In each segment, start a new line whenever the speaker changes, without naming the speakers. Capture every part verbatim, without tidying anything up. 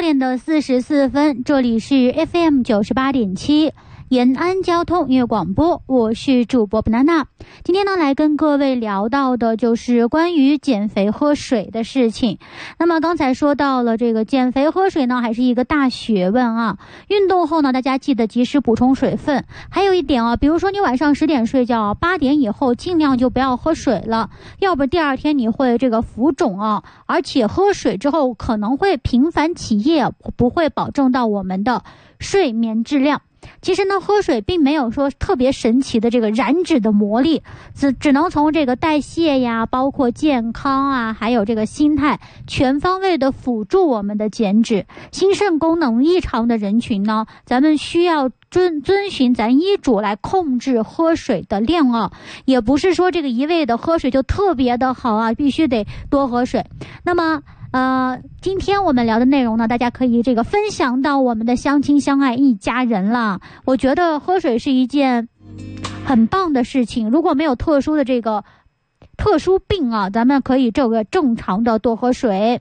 点的四十四分，这里是 F M 九十八点七。延安交通音乐广播，我是主播 banana。 今天呢，来跟各位聊到的就是关于减肥喝水的事情。那么刚才说到了这个减肥喝水呢，还是一个大学问啊。运动后呢，大家记得及时补充水分。还有一点啊，比如说你晚上十点睡觉，八点以后尽量就不要喝水了，要不第二天你会这个浮肿啊，而且喝水之后可能会频繁起夜，不会保证到我们的睡眠质量。其实呢，喝水并没有说特别神奇的这个燃脂的魔力，只只能从这个代谢呀，包括健康啊，还有这个心态，全方位的辅助我们的减脂。心肾功能异常的人群呢，咱们需要遵遵循咱医嘱来控制喝水的量啊，也不是说这个一味的喝水就特别的好啊，必须得多喝水。那么呃，今天我们聊的内容呢，大家可以这个分享到我们的相亲相爱一家人了。我觉得喝水是一件很棒的事情，如果没有特殊的这个特殊病啊，咱们可以这个正常的多喝水。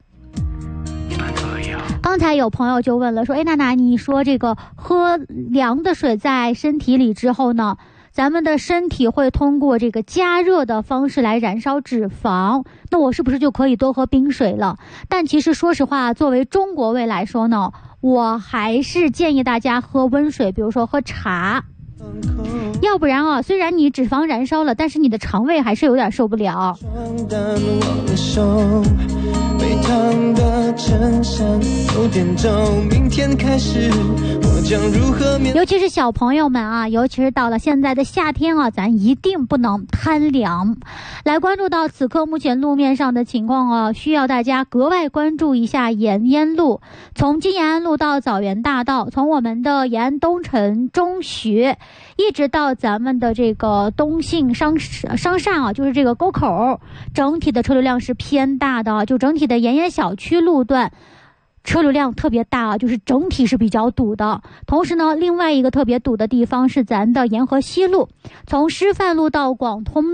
刚才有朋友就问了，说哎，娜娜，你说这个喝凉的水在身体里之后呢，咱们的身体会通过这个加热的方式来燃烧脂肪，那我是不是就可以多喝冰水了？但其实说实话，作为中国胃来说呢，我还是建议大家喝温水，比如说喝茶。要不然啊，虽然你脂肪燃烧了，但是你的肠胃还是有点受不了。背烫的衬衫有点皱，明天开始我将如何面对。尤其是小朋友们啊，尤其是到了现在的夏天啊，咱一定不能贪凉。来关注到此刻目前路面上的情况啊，需要大家格外关注一下延安路，从金延安路到枣园大道，从我们的延安东城中学一直到咱们的这个东信商商厦啊，就是这个沟口，整体的车流量是偏大的，就整体的延安小区路段车流量特别大啊，就是整体是比较堵的。同时呢，另外一个特别堵的地方是咱的沿河西路，从师范路到广通